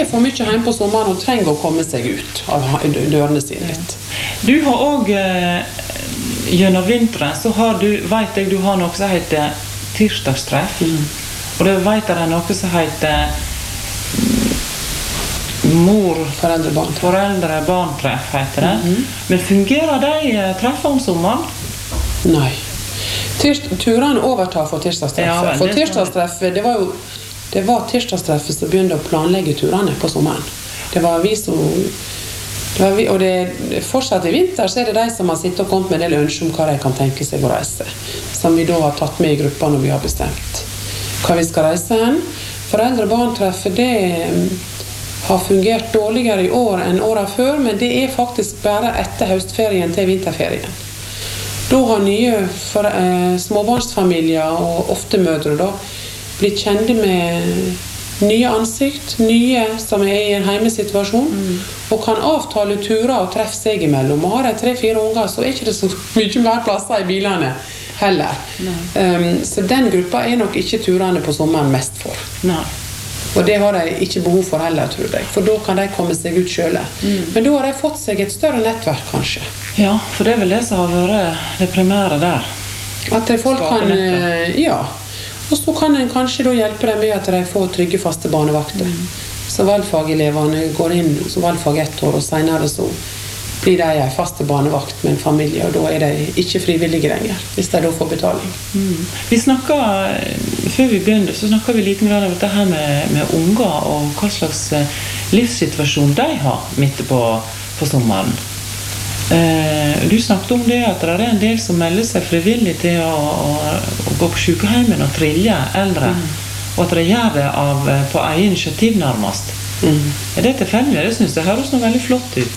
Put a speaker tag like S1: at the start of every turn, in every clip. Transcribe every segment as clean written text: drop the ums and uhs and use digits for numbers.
S1: for mye hjemme på sommeren og trenger å komme seg ut av dørene sine litt.
S2: Du har også, gjennom vinteren, så har du, vet jeg, du har noe som heter tirsdagstreff. Og det vet jeg noe som heter foreldre-barn-treff, heter det. Men fungerer de treffer om sommeren?
S1: Nei. Turene overtar for tirsdagstreffet.
S2: Ja,
S1: for tirsdagstreffet, det var tirsdagstreffet som begynte å planlegge turene på sommeren. Det var vi som... og det fortsatt i vinter så det de som har sittet og kommet med en del ønsker om hva de kan tenke seg å reise. Som vi da har tatt med i gruppa når vi har bestemt hva vi skal reise hen. Foreldre-barn-treffet, det har fungert dårligere i år enn året før, men det faktisk bare etter høstferien til vinterferien. Da har nye småbarnsfamilier og ofte mødre da, blitt kjente med nye ansikt, nye som i en heimesituasjon, og kan avtale turer og treffe seg imellom. Og har de 3-4 unger, så ikke det så mye mer plasser i bilene heller. Så den gruppa nok ikke turene på sommeren mest for.
S2: Nei.
S1: Og det har de ikke behov for heller, tror jeg. For da kan de komme seg ut selv. Men da har de fått seg et større nettverk, kanskje.
S2: Ja, for det vel det som har vært det primære der.
S1: At folk kan... Ja. Og så kan en kanskje da hjelpe dem med at de får trygge faste barnevakter. Så valgfagelevene går inn som valgfag 1 år, og senere så blir de en faste barnevakt med en familie, og da de ikke frivillige lenger, hvis de da får betaling.
S2: Vi snakket, før vi begynte, så snakket vi litt om dette her med unger, og hva slags livssituasjon de har midt på sommeren. Du snakket om det at det en del som melder seg frivillig til å gå på sykeheimen og trille eldre, og at de gjør det på egen initiativ nærmest. Det tilfeldig? Det synes jeg høres noe veldig flott ut.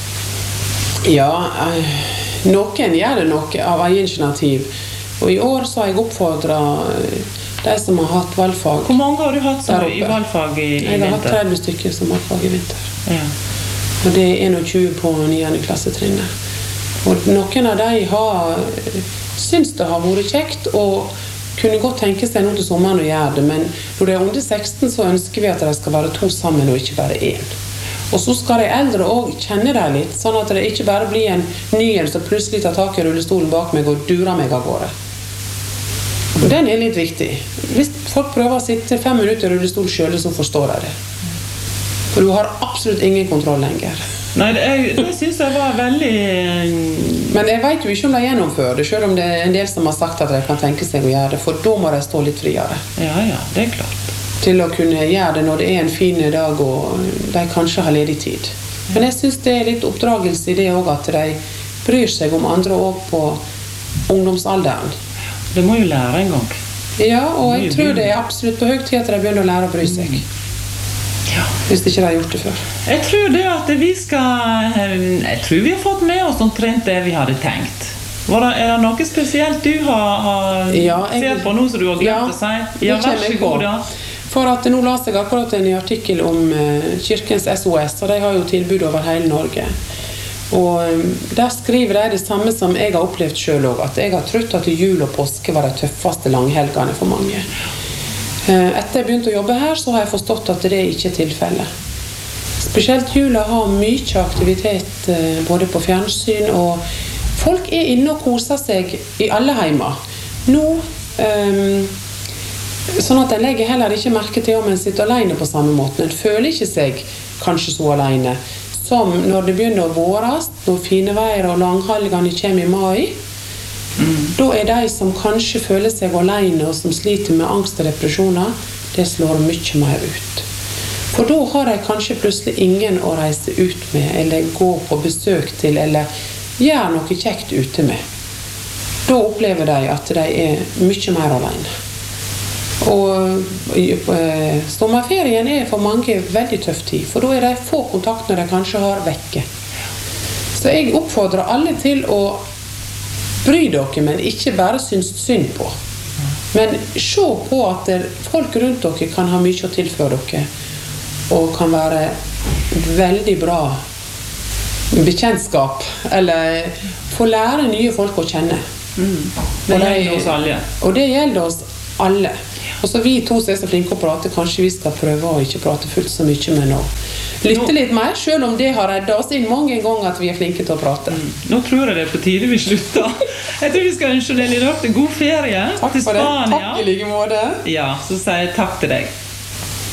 S1: Ja, noen gjør det noe av egen initiativ. Og i år så har jeg oppfordret de som har hatt valgfag.
S2: Hvor mange har du hatt i valgfag i vinter?
S1: Jeg har hatt 30 stykker som valgfag i vinter.
S2: Ja.
S1: Og det 21 på 9. klassetrinnet. Og noen av de synes det har vært kjekt og kunne godt tenke seg noe til sommeren å gjøre det, men når de under 16 så ønsker vi at de skal være 2 sammen og ikke bare 1. Og så skal de eldre også kjenne dem litt, sånn at det ikke bare blir en nyhjelp som plutselig tar tak i rullestolen bak meg og durer meg av gårde. Og den litt viktig. Hvis folk prøver å sitte 5 minutter i rullestol selv, så forstår de det. For du har absolutt ingen kontroll lenger.
S2: Nei, det synes jeg var veldig...
S1: Men jeg vet jo ikke om de gjennomfører det, selv om det en del som har sagt at de kan tenke seg å gjøre det, for da må de stå litt friere.
S2: Ja, det klart.
S1: Til å kunne gjøre det når det en fin dag, og de kanskje har ledig tid. Men jeg synes det litt oppdragelse i det også, at de bryr seg om andre også på ungdomsalderen.
S2: Det må jo lære en gang.
S1: Ja, og jeg tror det absolutt på høy tid at de begynner å lære å bry seg. Hvis ikke de har gjort det før.
S2: Jeg tror det at vi har fått med oss omtrent det vi hadde tenkt. Det noe spesielt du har sett på nå som du har glemt å si? Ja, vær så god, ja.
S1: For at nå las jeg akkurat en artikkel om Kirkens SOS, og de har jo tilbud over hele Norge. Og der skriver de det samme som jeg har opplevd selv også, at jeg har trodd at jul og påske var de tøffeste langhelgene for mange. Etter jeg begynte å jobbe her, så har jeg forstått at det ikke tilfellet. Spesielt jula har mye aktivitet både på fjernsyn, og folk inne og koser seg i alle heimer. Nå, sånn at en legger heller ikke merke til om en sitter alene på samme måte. En føler ikke seg kanskje så alene, som når det begynner å våres, når fine veier og langhelgene kommer i mai. Da de som kanskje føler seg alene og som sliter med angst og depresjoner, det slår mye mer ut. For da har de kanskje plutselig ingen å reise ut med, eller gå på besøk til, eller gjøre noe kjekt ute med. Da opplever de at de mye mer alene. Og sommerferien for mange veldig tøff tid, for da de få kontaktene de kanskje har vekke. Så jeg oppfordrer alle til å bry dere, men ikke bare synes synd på. Men se på at folk rundt dere kan ha mye å tilføre dere, og kan være veldig bra bekjentskap, eller få lære nye folk å kjenne.
S2: Det gjelder oss alle.
S1: Og det gjelder oss alle. Og så vi to som så flinke å prate, kanskje vi skal prøve å ikke prate fullt så mye, men å lytte litt mer, selv om det har reddet oss inn mange ganger at vi flinke til å prate.
S2: Nå tror jeg det på tide vi slutter. Jeg tror vi skal ønske deg litt god ferie til Spania.
S1: Takk i like måte.
S2: Ja, så sier jeg takk til deg.